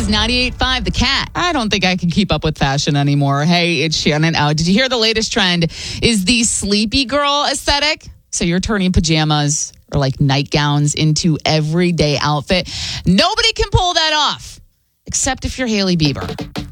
is 98.5 The Cat. I don't think I can keep up with fashion anymore. Hey, it's Shannon out. Did you hear the latest trend is the sleepy girl aesthetic? So you're turning pajamas or like nightgowns into everyday outfit. Nobody can pull that off except if you're Hailey Bieber.